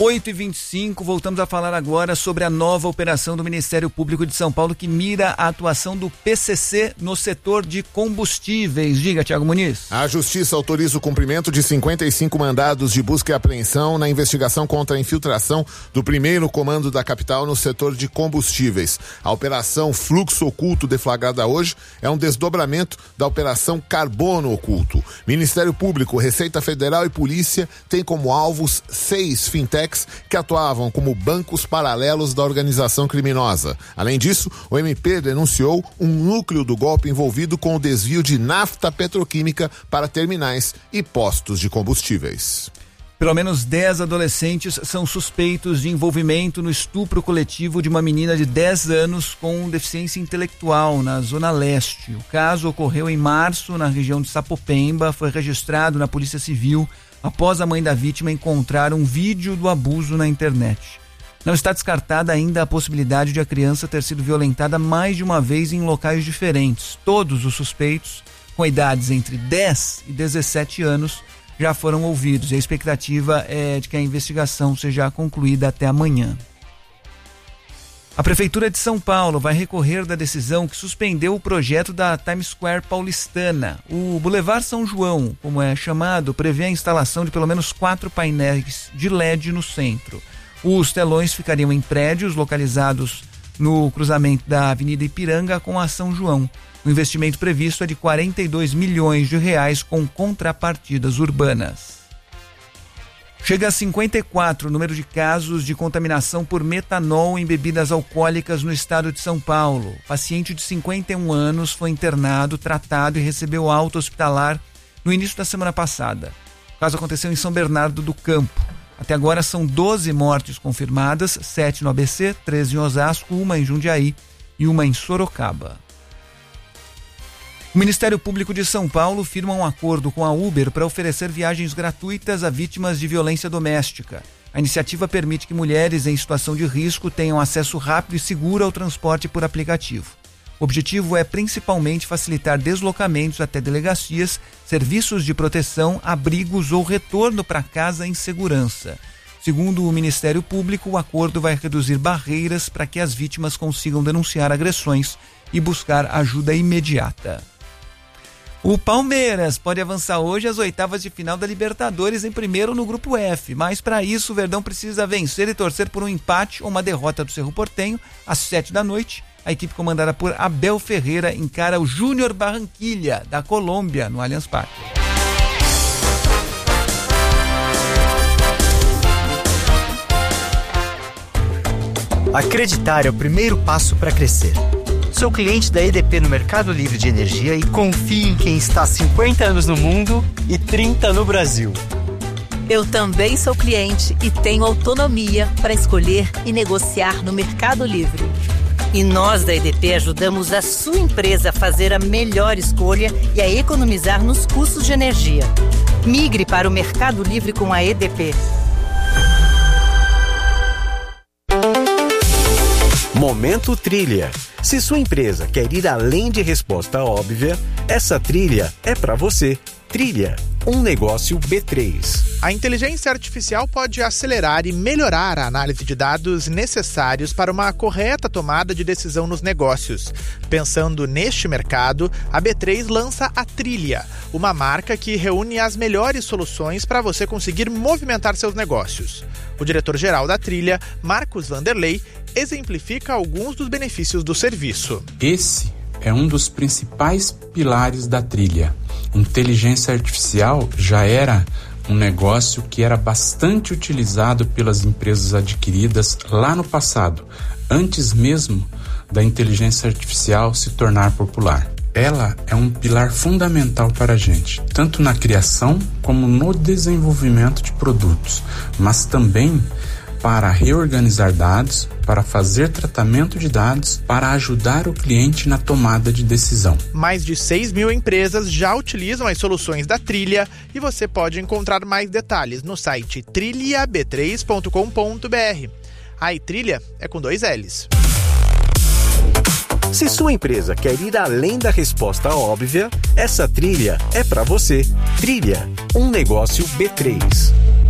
8h25, voltamos a falar agora sobre a nova operação do Ministério Público de São Paulo que mira a atuação do PCC no setor de combustíveis. Diga, Thiago Muniz. A Justiça autoriza o cumprimento de 55 mandados de busca e apreensão na investigação contra a infiltração do primeiro comando da capital no setor de combustíveis. A operação Fluxo Oculto, deflagrada hoje, é um desdobramento da operação Carbono Oculto. Ministério Público, Receita Federal e Polícia têm como alvos 6 fintechs que atuavam como bancos paralelos da organização criminosa. Além disso, o MP denunciou um núcleo do golpe envolvido com o desvio de nafta petroquímica para terminais e postos de combustíveis. Pelo menos 10 adolescentes são suspeitos de envolvimento no estupro coletivo de uma menina de 10 anos com deficiência intelectual na Zona Leste. O caso ocorreu em março na região de Sapopemba, foi registrado na Polícia Civil após a mãe da vítima encontrar um vídeo do abuso na internet. Não está descartada ainda a possibilidade de a criança ter sido violentada mais de uma vez em locais diferentes. Todos os suspeitos, com idades entre 10 e 17 anos, já foram ouvidos. E a expectativa é de que a investigação seja concluída até amanhã. A Prefeitura de São Paulo vai recorrer da decisão que suspendeu o projeto da Times Square paulistana. O Boulevard São João, como é chamado, prevê a instalação de pelo menos 4 painéis de LED no centro. Os telões ficariam em prédios localizados no cruzamento da Avenida Ipiranga com a São João. O investimento previsto é de R$42 milhões com contrapartidas urbanas. Chega a 54 o número de casos de contaminação por metanol em bebidas alcoólicas no estado de São Paulo. O paciente de 51 anos foi internado, tratado e recebeu alta hospitalar no início da semana passada. O caso aconteceu em São Bernardo do Campo. Até agora são 12 mortes confirmadas, 7 no ABC, 13 em Osasco, 1 em Jundiaí e 1 em Sorocaba. O Ministério Público de São Paulo firma um acordo com a Uber para oferecer viagens gratuitas a vítimas de violência doméstica. A iniciativa permite que mulheres em situação de risco tenham acesso rápido e seguro ao transporte por aplicativo. O objetivo é principalmente facilitar deslocamentos até delegacias, serviços de proteção, abrigos ou retorno para casa em segurança. Segundo o Ministério Público, o acordo vai reduzir barreiras para que as vítimas consigam denunciar agressões e buscar ajuda imediata. O Palmeiras pode avançar hoje às oitavas de final da Libertadores em primeiro no Grupo F, mas para isso o Verdão precisa vencer e torcer por um empate ou uma derrota do Cerro Porteño às 19h. A equipe comandada por Abel Ferreira encara o Júnior Barranquilla da Colômbia no Allianz Parque. Acreditar é o primeiro passo para crescer. Sou cliente da EDP no Mercado Livre de Energia e confio em quem está há 50 anos no mundo e 30 no Brasil. Eu também sou cliente e tenho autonomia para escolher e negociar no Mercado Livre. E nós da EDP ajudamos a sua empresa a fazer a melhor escolha e a economizar nos custos de energia. Migre para o Mercado Livre com a EDP. Momento Trilha. Se sua empresa quer ir além de resposta óbvia, essa trilha é para você. Trilha, um negócio B3. A inteligência artificial pode acelerar e melhorar a análise de dados necessários para uma correta tomada de decisão nos negócios. Pensando neste mercado, a B3 lança a Trilha, uma marca que reúne as melhores soluções para você conseguir movimentar seus negócios. O diretor-geral da Trilha, Marcos Vanderlei, exemplifica alguns dos benefícios do serviço. Esse é um dos principais pilares da Trilha. Inteligência artificial já era um negócio que era bastante utilizado pelas empresas adquiridas lá no passado, antes mesmo da inteligência artificial se tornar popular. Ela é um pilar fundamental para a gente, tanto na criação como no desenvolvimento de produtos, mas também para reorganizar dados, para fazer tratamento de dados, para ajudar o cliente na tomada de decisão. Mais de 6 mil empresas já utilizam as soluções da Trilha e você pode encontrar mais detalhes no site trilhab3.com.br. A Trilha é com 2 L's. Se sua empresa quer ir além da resposta óbvia, essa trilha é para você. Trilha, um negócio B3.